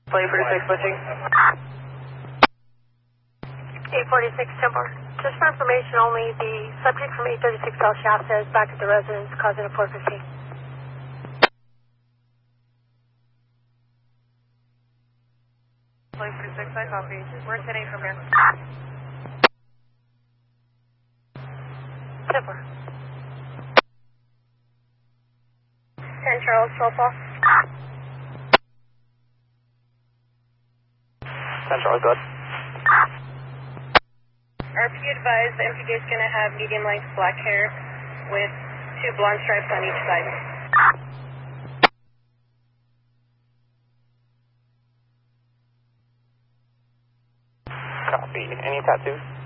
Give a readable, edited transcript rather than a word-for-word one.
Plane 46 switching. 846 Timber. Just for information only, the subject from 836 South Shasta is back at the residence causing a 415. Plane 46, I copy. We're 10-8 from here. Timber. 10 Charles, 12 off. 10 Charles, good. RP advised the MPD is going to have medium length black hair with 2 blonde stripes on each side. Copy. Any tattoos?